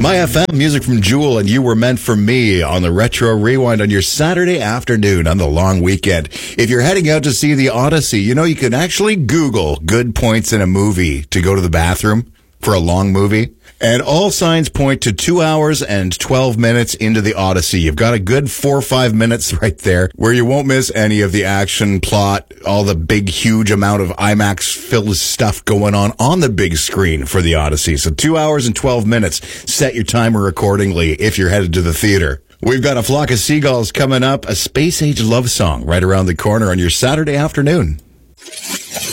My FM, music from Jewel, and You Were Meant for Me on the Retro Rewind on your Saturday afternoon on the long weekend. If you're heading out to see the Odyssey, you know you can actually Google good points in a movie to go to the bathroom for a long movie. And all signs point to 2 hours and 12 minutes into the Odyssey. You've got a good 4 or 5 minutes right there where you won't miss any of the action, plot, all the big, huge amount of IMAX-filled stuff going on the big screen for the Odyssey. So 2 hours and 12 minutes. Set your timer accordingly if you're headed to the theater. We've got A Flock of Seagulls coming up, a space-age love song right around the corner on your Saturday afternoon.